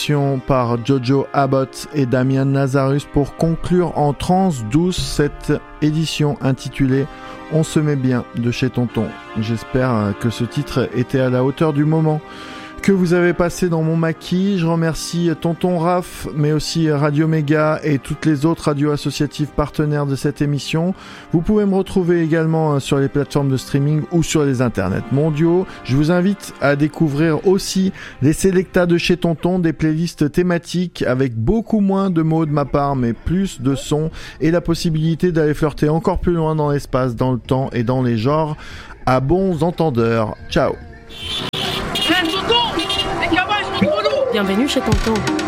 sélection par Jojo Abbott et Damien Nazarus pour conclure en trance douce cette édition intitulée On se met bien de chez Tonton. J'espère que ce titre était à la hauteur du moment que vous avez passé dans mon maquis. Je remercie Tonton Raph, mais aussi Radio Méga et toutes les autres radios associatives partenaires de cette émission. Vous pouvez me retrouver également sur les plateformes de streaming ou sur les internets mondiaux. Je vous invite à découvrir aussi les Selecta de chez Tonton, des playlists thématiques avec beaucoup moins de mots de ma part, mais plus de sons et la possibilité d'aller flirter encore plus loin dans l'espace, dans le temps et dans les genres. À bons entendeurs. Ciao. Bienvenue chez Tonton.